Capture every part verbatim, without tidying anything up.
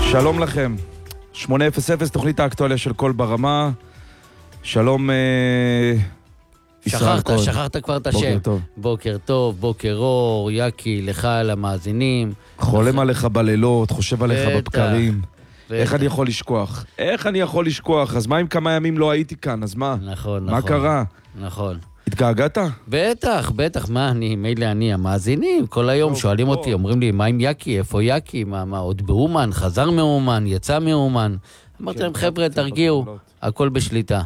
שלום לכם, שמונה אפס אפס, תוכנית האקטואליה של קול ברמה. שלום שכחת, שכחת כבר את השם. בוקר טוב. בוקר טוב, בוקר אור, יקי, לך על המאזינים. חולם עליך בלילות, חושב עליך בבקרים. איך אני יכול לשכוח? איך אני יכול לשכוח? אז מה אם כמה ימים לא הייתי כאן? אז מה? נכון, נכון. מה קרה? נכון. התגעגעת? בטח, בטח, מה אני, מילא אני, המאזינים, כל היום שואלים אותי, אומרים לי, מה עם יקי, איפה יקי, מה, מה, עוד באומן, חזר מאומן, יצא מאומן. אמרתי להם, חבר'ה, תרגיעו, הכל בשליטה.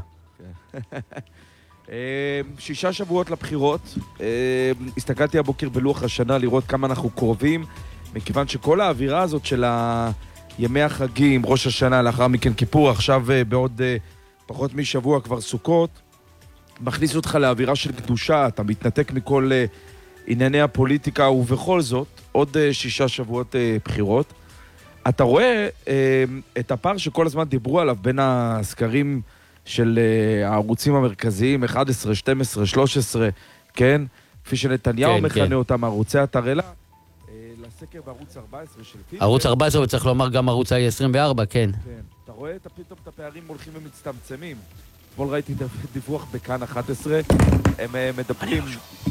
שישה שבועות לבחירות, הסתכלתי הבוקר בלוח השנה לראות כמה אנחנו קרובים, מכיוון שכל האווירה הזאת של ימי החגים, ראש השנה, לאחר מכן כיפור, עכשיו בעוד פחות משבוע כבר סוכות, מכניס אותך לאווירה של קדושה, אתה מתנתק מכל uh, ענייני הפוליטיקה, ובכל זאת, עוד uh, שישה שבועות uh, בחירות. אתה רואה uh, את הפער שכל הזמן דיברו עליו בין הסקרים של uh, הערוצים המרכזיים, אחת עשרה, שתים עשרה, שלוש עשרה, כן? כפי שנתניהו כן, מכנה כן. אותם, ערוצי התרלה, uh, לסקר בערוץ ארבע עשרה של פיפר. ערוץ ארבע עשרה, וצריך לומר גם ערוץ עשרים וארבע, כן. כן. אתה רואה את, פתאום את הפערים הולכים ומצטמצמים. אתמול ראיתי דיווח בכאן אחת עשרה, הם מדברים,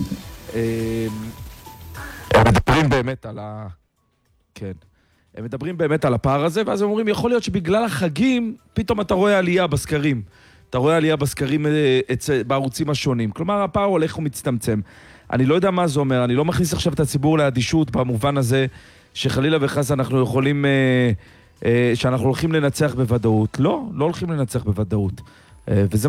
הם מדברים באמת על ה... כן. הם מדברים באמת על הפער הזה, ואז הם אומרים, יכול להיות שבגלל החגים, פתאום אתה רואה עלייה בסקרים. אתה רואה עלייה בסקרים בערוצים השונים. כלומר, הפער הולך ומצטמצם. אני לא יודע מה זה אומר, אני לא מכניס עכשיו את הציבור לאדישות במובן הזה, שחלילה וחס אנחנו יכולים, שאנחנו הולכים לנצח בוודאות. לא, לא הולכים לנצח בוודאות. וזה